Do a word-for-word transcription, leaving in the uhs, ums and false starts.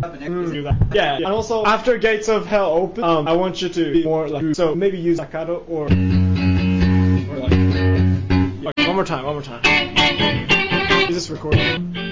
Mm, do that. Yeah, and also after Gates of Hell open, um, I want you to be more like so maybe use staccato or or like, like one more time, one more time. Is this recording?